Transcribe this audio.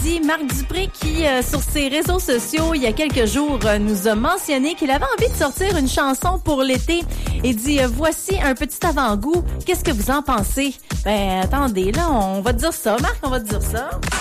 dit Marc Dupré qui, sur ses réseaux sociaux, il y a quelques jours, nous a mentionné qu'il avait envie de sortir une chanson pour l'été. Il dit, voici un petit avant-goût. Qu'est-ce que vous en pensez? Ben, attendez, là, on va te dire ça, Marc, on va te dire ça.